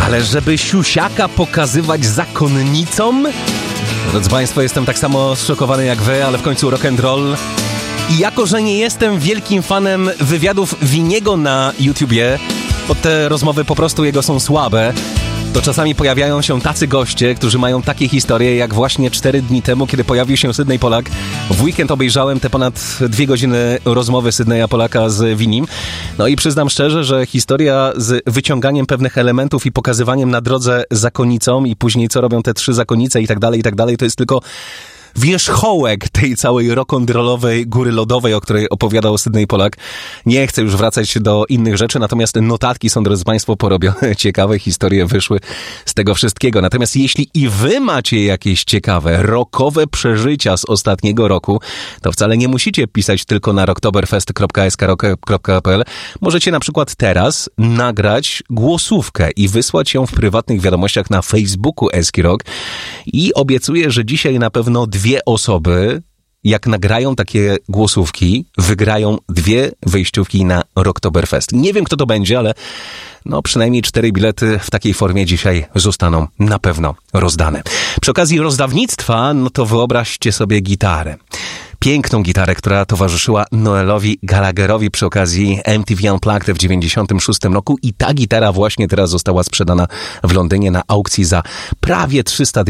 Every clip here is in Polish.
Ale żeby siusiaka pokazywać zakonnicom? Drodzy Państwo, jestem tak samo zszokowany jak Wy, ale w końcu rock'n'roll. I jako, że nie jestem wielkim fanem wywiadów Winiego na YouTubie, bo te rozmowy po prostu jego są słabe, to czasami pojawiają się tacy goście, którzy mają takie historie, jak właśnie 4 dni temu, kiedy pojawił się Sydney Polak. W weekend obejrzałem te ponad 2 godziny rozmowy Sydneya Polaka z Winim. No i przyznam szczerze, że historia z wyciąganiem pewnych elementów i pokazywaniem na drodze zakonnicom i później co robią te 3 zakonnice i tak dalej, to jest tylko wierzchołek tej całej rock'n'rollowej góry lodowej, o której opowiadał Sydney Polak. Nie chcę już wracać do innych rzeczy, natomiast notatki są, drodzy Państwo, porobione. Ciekawe historie wyszły z tego wszystkiego. Natomiast jeśli i Wy macie jakieś ciekawe, rockowe przeżycia z ostatniego roku, to wcale nie musicie pisać tylko na rocktoberfest.skrock.pl. Możecie na przykład teraz nagrać głosówkę i wysłać ją w prywatnych wiadomościach na Facebooku Eski Rock. I obiecuję, że dzisiaj na pewno 2 osoby, jak nagrają takie głosówki, wygrają 2 wejściówki na Rocktoberfest. Nie wiem, kto to będzie, ale no przynajmniej 4 bilety w takiej formie dzisiaj zostaną na pewno rozdane. Przy okazji rozdawnictwa, no to wyobraźcie sobie gitarę. Piękną gitarę, która towarzyszyła Noelowi Gallagherowi przy okazji MTV Unplugged w 1996 roku i ta gitara właśnie teraz została sprzedana w Londynie na aukcji za prawie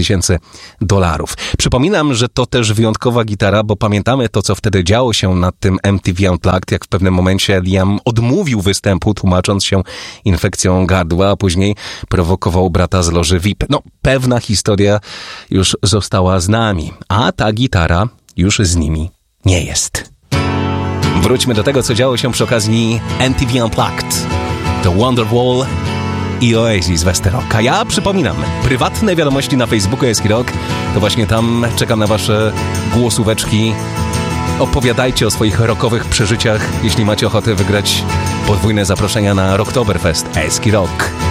$300,000. Przypominam, że to też wyjątkowa gitara, bo pamiętamy to, co wtedy działo się na tym MTV Unplugged, jak w pewnym momencie Liam odmówił występu, tłumacząc się infekcją gardła, a później prowokował brata z loży VIP. No, pewna historia już została z nami, a ta gitara już z nimi nie jest. Wróćmy do tego, co działo się przy okazji MTV Unplugged. To Wonderwall i Oasis w Eski Rock. A ja przypominam, prywatne wiadomości na Facebooku Eski Rock, to właśnie tam czekam na wasze głosóweczki. Opowiadajcie o swoich rockowych przeżyciach, jeśli macie ochotę wygrać podwójne zaproszenia na Rocktoberfest Eski Rock.